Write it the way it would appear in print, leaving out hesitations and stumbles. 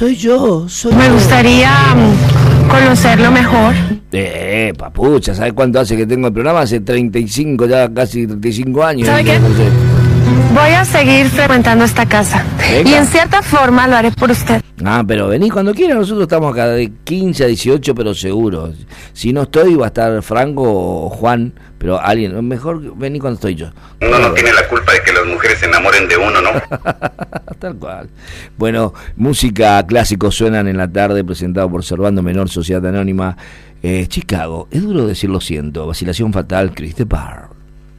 soy yo. Me gustaría conocerlo mejor. Papucha, ¿sabes cuánto hace que tengo el programa? Hace 35, ya casi 35 años. ¿Sabe qué? No sé. Voy a seguir frecuentando esta casa. Venga. Y en cierta forma lo haré por usted. Pero vení cuando quiera, nosotros estamos acá de 15 a 18, pero seguros. Si no estoy, va a estar Franco o Juan, pero alguien, mejor vení cuando estoy yo. Uno no tiene la culpa de que las mujeres se enamoren de uno, ¿no? Tal cual. Bueno, música clásico suenan en la tarde, presentado por Servando Menor, Sociedad Anónima. Chicago, es duro decir lo siento, Vacilación Fatal, Chris de Barr.